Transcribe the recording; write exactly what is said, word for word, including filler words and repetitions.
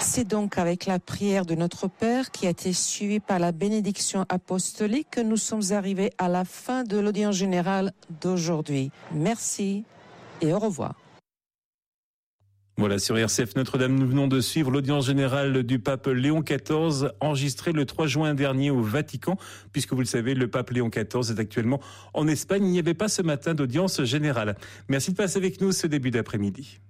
C'est donc avec la prière de notre Père qui a été suivie par la bénédiction apostolique que nous sommes arrivés à la fin de l'audience générale d'aujourd'hui. Merci et au revoir. Voilà, sur R C F Notre-Dame, nous venons de suivre l'audience générale du pape Léon quatorze, enregistrée le trois juin dernier au Vatican, puisque vous le savez, le pape Léon quatorze est actuellement en Espagne. Il n'y avait pas ce matin d'audience générale. Merci de passer avec nous ce début d'après-midi.